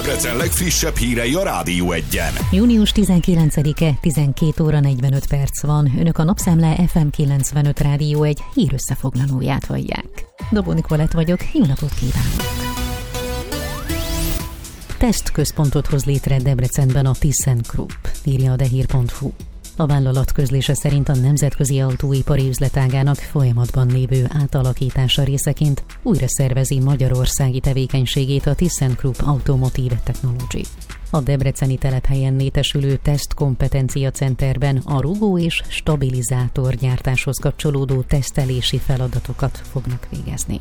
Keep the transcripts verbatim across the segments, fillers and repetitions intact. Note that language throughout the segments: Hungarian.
Debrecen legfrissebb hírei a Rádió Egyen. június tizenkilencedike, tizenkét óra negyvenöt perc van. Önök a Napszemle ef em kilencvenöt Rádió egy hírösszefoglalóját hallják. Dobó Nikolett vagyok, jó napot kívánok! Tesztközpontot hoz létre Debrecenben a ThyssenKrupp, írja a dehír pont hu. A vállalat közlése szerint a nemzetközi autóipari üzletágának folyamatban lévő átalakítása részeként újra szervezi magyarországi tevékenységét a ThyssenKrupp Automotive Technology. A debreceni telephelyen létesülő tesztkompetencia centerben a rugó és stabilizátor gyártáshoz kapcsolódó tesztelési feladatokat fognak végezni.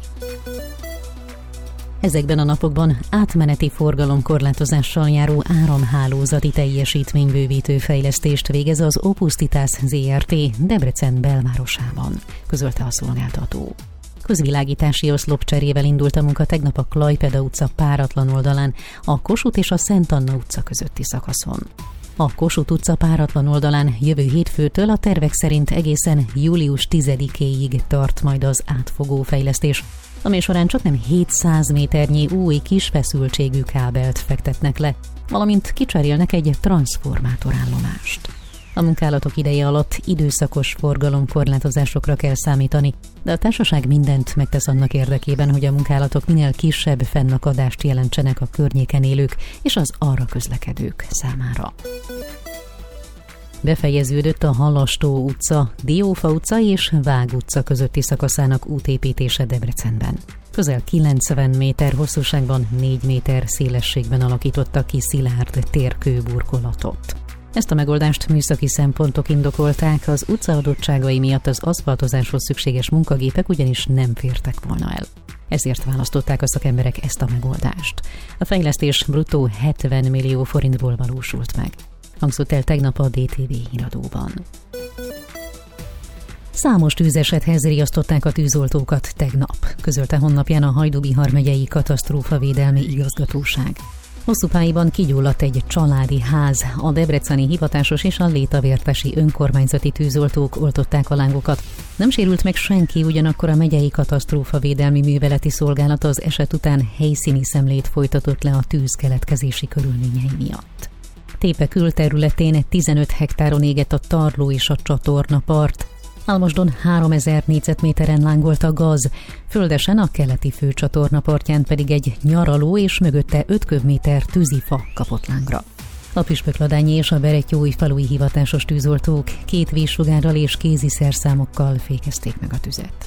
Ezekben a napokban átmeneti forgalomkorlátozással járó áramhálózati teljesítménybővítő fejlesztést végez az Opusztitas zé er té Debrecen belvárosában, közölte a szolgáltató. Közvilágítási oszlopcserével indult a munka tegnap a Klaipeda utca páratlan oldalán, a Kossuth és a Szent Anna utca közötti szakaszon. A Kossuth utca páratlan oldalán jövő hétfőtől a tervek szerint egészen július tizedikéig tart majd az átfogó fejlesztés, amely során csaknem hétszáz méternyi új kis feszültségű kábelt fektetnek le, valamint kicserélnek egy transzformátorállomást. A munkálatok ideje alatt időszakos forgalomkorlátozásokra kell számítani, de a társaság mindent megtesz annak érdekében, hogy a munkálatok minél kisebb fennakadást jelentsenek a környéken élők és az arra közlekedők számára. Befejeződött a Halastó utca, Diófa utca és Vág utca közötti szakaszának útépítése Debrecenben. Közel kilencven méter hosszúságban, négy méter szélességben alakítottak ki szilárd térkőburkolatot. Ezt a megoldást műszaki szempontok indokolták, az utca adottságai miatt az aszfaltozáshoz szükséges munkagépek ugyanis nem fértek volna el. Ezért választották a szakemberek ezt a megoldást. A fejlesztés bruttó hetven millió forintból valósult meg. Hangzott el tegnap a dé té vé híradóban. Számos tűzesethez riasztották a tűzoltókat tegnap, közölte honlapján a Hajdú-Bihar megyei katasztrófavédelmi igazgatóság. Hosszúpályban kigyulladt egy családi ház, a debreceni hivatásos és a létavértesi önkormányzati tűzoltók oltották a lángokat. Nem sérült meg senki, ugyanakkor a megyei katasztrófavédelmi műveleti szolgálat az eset után helyszíni szemlét folytatott le a tűz keletkezési körülményei miatt. Tépe külterületén tizenöt hektáron égett a tarló és a csatornapart. Álmosdon háromezer négyzetméteren lángolt a gaz, földesen a keleti főcsatornapartján pedig egy nyaraló és mögötte öt köbméter tűzifa kapott lángra. A Püspökladányi és a Berettyói falui hivatásos tűzoltók két vízsugárral és kéziszerszámokkal fékezték meg a tüzet.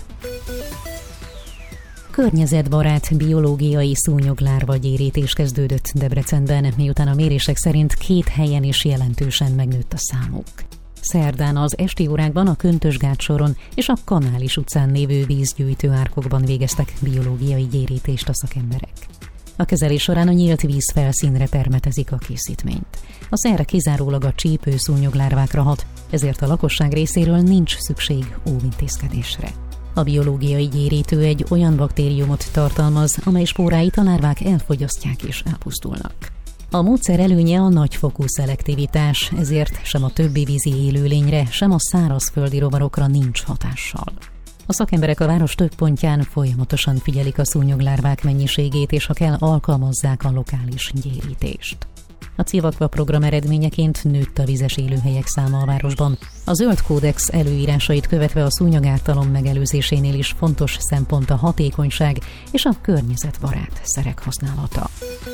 Környezetbarát biológiai szúnyoglárva gyérítés kezdődött Debrecenben, miután a mérések szerint két helyen is jelentősen megnőtt a számuk. Szerdán az esti órákban a Köntösgát soron és a Kanális utcán lévő vízgyűjtő árkokban végeztek biológiai gyérítést a szakemberek. A kezelés során a nyílt víz felszínre permetezik a készítményt. A szer kizárólag a csípő szúnyoglárvákra hat, ezért a lakosság részéről nincs szükség óvintézkedésre. A biológiai gyérítő egy olyan baktériumot tartalmaz, amely spóráit a lárvák elfogyasztják és elpusztulnak. A módszer előnye a nagyfokú szelektivitás, ezért sem a többi vízi élőlényre, sem a szárazföldi rovarokra nincs hatással. A szakemberek a város több pontján folyamatosan figyelik a szúnyoglárvák mennyiségét, és ha kell, alkalmazzák a lokális gyérítést. A Civakva program eredményeként nőtt a vizes élőhelyek száma a városban. A zöld kódex előírásait követve a szúnyogártalom megelőzésénél is fontos szempont a hatékonyság és a környezetbarát szerek használata.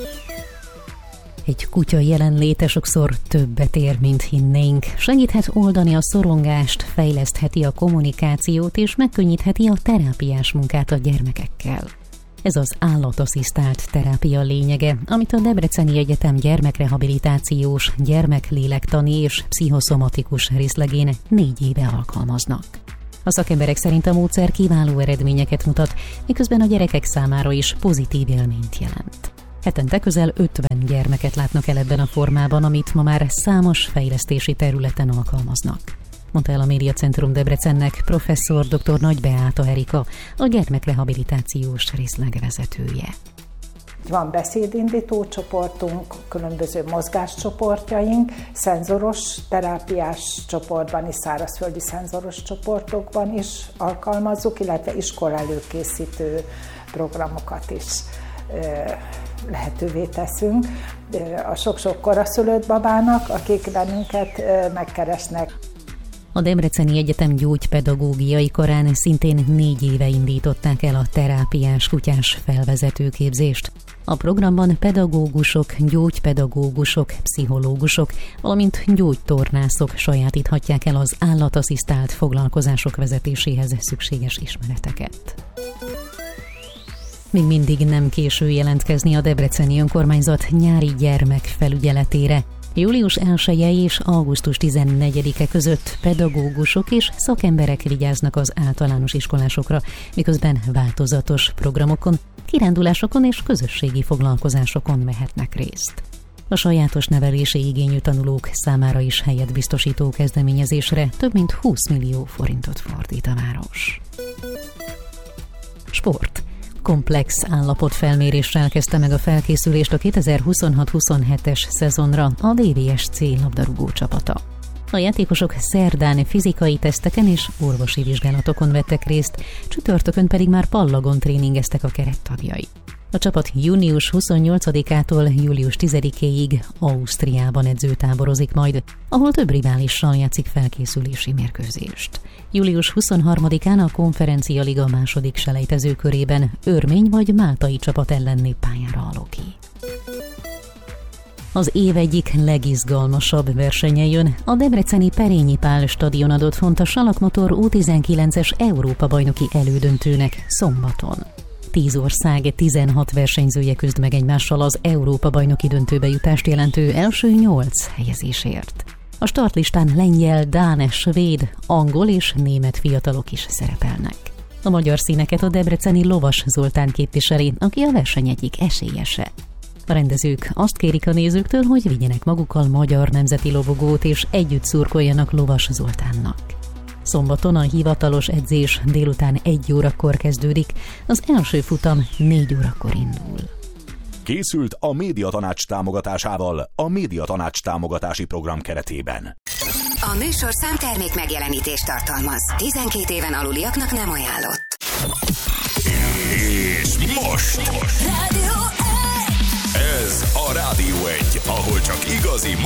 Egy kutya jelenléte sokszor többet ér, mint hinnénk. Segíthet oldani a szorongást, fejlesztheti a kommunikációt és megkönnyítheti a terápiás munkát a gyermekekkel. Ez az állatasszisztált terápia lényege, amit a Debreceni Egyetem gyermekrehabilitációs, gyermeklélektani és pszichoszomatikus részlegén négy éve alkalmaznak. A szakemberek szerint a módszer kiváló eredményeket mutat, miközben a gyerekek számára is pozitív élményt jelent. Hetente közel ötven gyermeket látnak el ebben a formában, amit ma már számos fejlesztési területen alkalmaznak, mondta el a Médiacentrum Debrecennek professzor dr. Nagy Beáta Erika, a gyermekrehabilitációs részleg vezetője. Van beszédindító csoportunk, különböző mozgáscsoportjaink, szenzoros terápiás csoportban és szárazföldi szenzoros csoportokban is alkalmazzuk, illetve iskola előkészítő programokat is lehetővé teszünk a sok-sok koraszülött babának, akik bennünket megkeresnek. A Debreceni Egyetem gyógypedagógiai karán szintén négy éve indították el a terápiás kutyás felvezetőképzést. A programban pedagógusok, gyógypedagógusok, pszichológusok, valamint gyógytornászok sajátíthatják el az állatasszisztált foglalkozások vezetéséhez szükséges ismereteket. Még mindig nem késő jelentkezni a debreceni önkormányzat nyári gyermekfelügyeletére. július elseje és augusztus tizennegyedike között pedagógusok és szakemberek vigyáznak az általános iskolásokra, miközben változatos programokon, kirándulásokon és közösségi foglalkozásokon vehetnek részt. A sajátos nevelési igényű tanulók számára is helyet biztosító kezdeményezésre több mint húsz millió forintot fordít a város. Sport. Komplex állapotfelméréssel kezdte meg a felkészülést a kétezer-huszonhat huszonhetes szezonra a dé vé es cé labdarúgó csapata. A játékosok szerdán fizikai teszteken és orvosi vizsgálatokon vettek részt, csütörtökön pedig már pallagon tréningeztek a kerettagjai. A csapat június huszonnyolcadikától július tizedikéig Ausztriában edzőtáborozik majd, ahol több riválissal játszik felkészülési mérkőzést. július huszonharmadikán a Konferencia Liga második selejtező körében örmény vagy máltai csapat ellen lép pályára a Loki. Az év egyik legizgalmasabb versenye jön, a debreceni Perényi Pál stadion adott font a Salakmotor U tizenkilences Európa-bajnoki elődöntőnek szombaton. Tíz ország tizenhat versenyzője küzd meg egymással az Európa-bajnoki döntőbe jutást jelentő első nyolc helyezésért. A startlistán lengyel, dán, svéd, angol és német fiatalok is szerepelnek. A magyar színeket a debreceni Lovas Zoltán képviseli, aki a verseny egyik esélyese. A rendezők azt kérik a nézőktől, hogy vigyenek magukkal magyar nemzeti lobogót és együtt szurkoljanak Lovas Zoltánnak. Szombaton a hivatalos edzés délután egy órakor kezdődik, az első futam négy órakor indul. Készült a Médiatanács támogatásával a Médiatanács támogatási program keretében. A műsor számtermék megjelenítést tartalmaz. tizenkét éven aluliaknak nem ajánlott. És most! Rádió egy! Ez a Rádió egy, ahol csak igazi